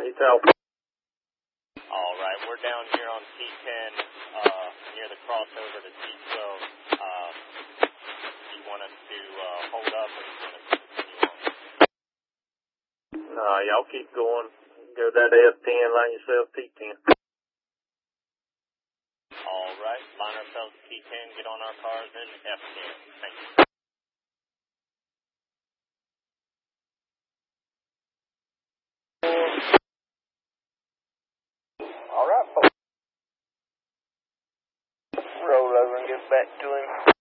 He's out. All right, we're down here on T10 near the crossover to T12. Do you want us to hold up or do you want us to continue on? Nah, y'all keep going. Go that F10, line yourself T10. All right, line ourselves T10, get on our cars in F10. Thank you. All right, folks. Roll over and get back to him.